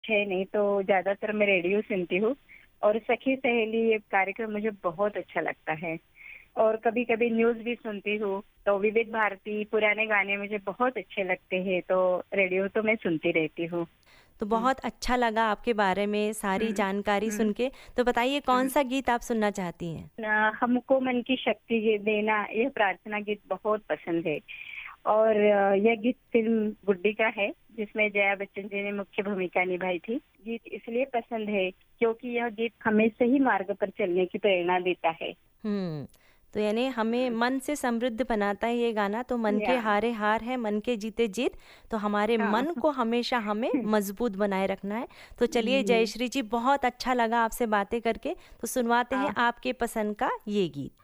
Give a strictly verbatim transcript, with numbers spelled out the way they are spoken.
है नहीं, तो ज्यादातर मैं रेडियो सुनती हूँ। और सखी सहेली ये कार्यक्रम मुझे बहुत अच्छा लगता है। और कभी कभी न्यूज भी सुनती हूँ। तो विविध भारती पुराने गाने मुझे बहुत अच्छे लगते हैं, तो रेडियो तो मैं सुनती रहती हूँ। तो हम्म, बहुत अच्छा लगा आपके बारे में सारी हम्म, जानकारी हम्म, सुन के। तो बताइए कौन हम्म। सा गीत आप सुनना चाहती हैं? अ, हमको मन की शक्ति ये देना, यह प्रार्थना गीत बहुत पसंद है। और अ, यह गीत फिल्म गुड्डी का है, जिसमें जया बच्चन जी ने मुख्य भूमिका निभाई थी। गीत इसलिए पसंद है क्योंकि यह गीत हमें सही मार्ग पर चलने की प्रेरणा देता है। हुँ। तो यानी हमें हम्म, मन से समृद्ध बनाता है ये गाना, तो मन के या हारे हार है, मन के जीते जीत। तो हमारे हाँ। मन को हमेशा हमें मज़बूत बनाए रखना है। तो चलिए हम्म, जयश्री जी, बहुत अच्छा लगा आपसे बातें करके। तो सुनवाते हैं हाँ। आपके पसंद का ये गीत।